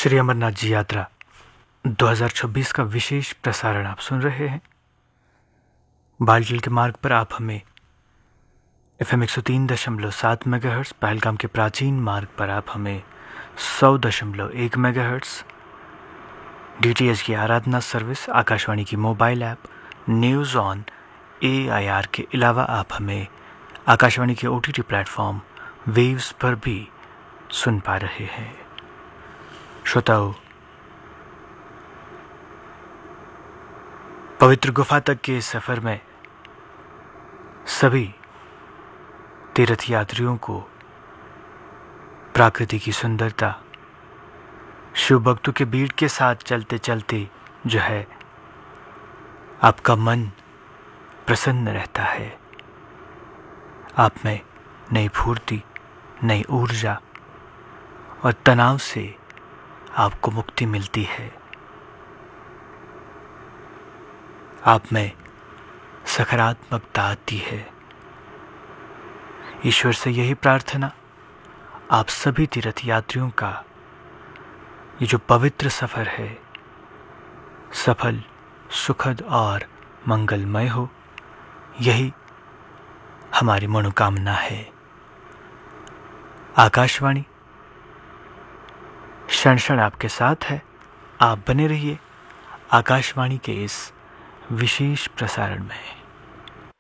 श्री अमरनाथ जी यात्रा 2026 का विशेष प्रसारण आप सुन रहे हैं। बालटल के मार्ग पर आप हमें FM 103.7 मेगाहर्ट्ज़, पहलगाम के प्राचीन मार्ग पर आप हमें 100.1 मेगाहर्ट्ज़, DTH की आराधना सर्विस, आकाशवाणी की mobile app, news on AIR के अलावा आप हमें आकाशवाणी के OTT प्लेटफॉर्म वेव्स पर भी सुन पा रहे हैं। श्रोताओ, पवित्र गुफा तक के इस सफर में सभी तीर्थ यात्रियों को प्रकृति की सुंदरता, शिव भक्तों के भीड़ के साथ चलते चलते जो है आपका मन प्रसन्न रहता है। आप में नई फुर्ती, नई ऊर्जा और तनाव से आपको मुक्ति मिलती है। आप में सकारात्मकता आती है। ईश्वर से यही प्रार्थना आप सभी तीर्थ यात्रियों का ये जो पवित्र सफर है सफल, सुखद और मंगलमय हो, यही हमारी मनोकामना है। आकाशवाणी क्षण क्षण आपके साथ है। आप बने रहिए आकाशवाणी के इस विशेष प्रसारण में।